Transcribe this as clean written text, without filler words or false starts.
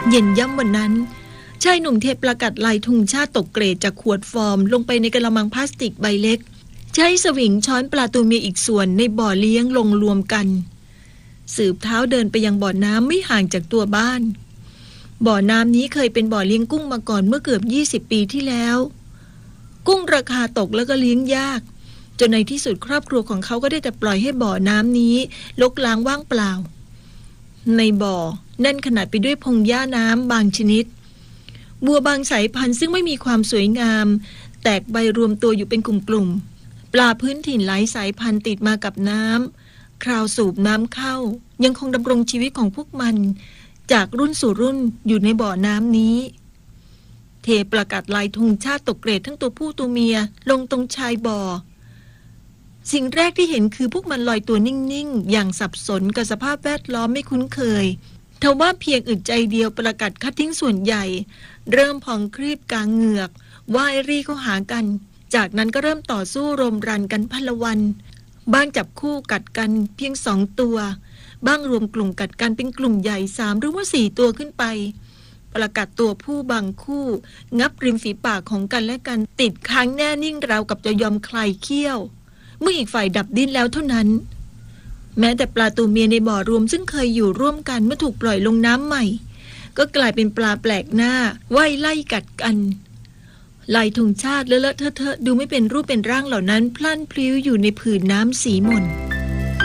เย็นย่ำวันนั้นชายหนุ่มเทปประกาศลายธงชาติตกเกรดจากขวดฟอร์มลงไปในกระมังพลาสติกใบเล็กใช้สวิงช้อนปลาตัวเมียอีกส่วนในบ่อเลี้ยงลงรวมกันสืบเท้าเดินไปยังบ่อน้ำไม่ห่างจากตัวบ้านบ่อน้ำนี้เคยเป็นบ่อเลี้ยงกุ้งมาก่อนเมื่อเกือบ20 ปีที่แล้วกุ้งราคาตกแล้วก็เลี้ยงยากจนในที่สุดครอบครัวของเขาก็ได้แต่ปล่อยให้บ่อน้ำนี้รกร้างว่างเปล่าในบ่อแน่นขนาดไปด้วยพงหญ้าน้ำบางชนิดบัวบางสายพันธุ์ซึ่งไม่มีความสวยงามแตกใบรวมตัวอยู่เป็นกลุ่มๆปลาพื้นถิ่นหลายสายพันธุ์ติดมากับน้ำคราวสูบน้ำเข้ายังคงดำรงชีวิตของพวกมันจากรุ่นสู่รุ่นอยู่ในบ่อน้ำนี้เทประกาศลายธงชาติตกเกรดทั้งตัวผู้ตัวเมียลงตรงชายบ่อสิ่งแรกที่เห็นคือพวกมันลอยตัวนิ่งๆอย่างสับสนกับสภาพแวดล้อมไม่คุ้นเคยทว่าเพียงอึดใจเดียวประกาศคัดทิ้งส่วนใหญ่เริ่มพองครีบกลางเหงือกว่ายรี่เข้าหากันจากนั้นก็เริ่มต่อสู้รมรันกันพลวันบ้างจับคู่กัดกันเพียง2 ตัวบ้างรวมกลุ่มกัดกันเป็นกลุ่มใหญ่3 หรือว่า4 ตัวขึ้นไปประกาศตัวผู้บางคู่งับริมฝีปากของกันและกันติดค้างแน่นิ่งราวกับจะยอมคลายเขี้ยวเมื่ออีกฝ่ายดับดิ้นแล้วเท่านั้นแม้แต่ปลาตัวเมียในบ่อรวมซึ่งเคยอยู่ร่วมกันเมื่อถูกปล่อยลงน้ำใหม่ก็กลายเป็นปลาแปลกหน้าว่ายไล่กัดกันลายธงชาติเลอะเลอะเทอะเทอะดูไม่เป็นรูปเป็นร่างเหล่านั้นพลั่นพลิ้วอยู่ในผืนน้ำสีมน